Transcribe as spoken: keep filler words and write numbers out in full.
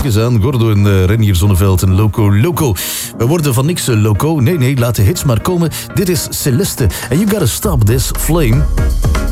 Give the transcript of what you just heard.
zachtjes aan. Gordo en uh, Renier Zonneveld en Loco Loco. We worden van niks uh, loco. Nee, nee, laat de hits maar komen. Dit is Celeste. And you gotta stop this flame.